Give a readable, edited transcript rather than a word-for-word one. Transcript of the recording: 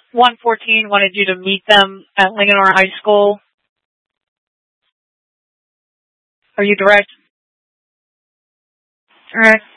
114 wanted you to meet them at Linganore High School. Are you direct? All right.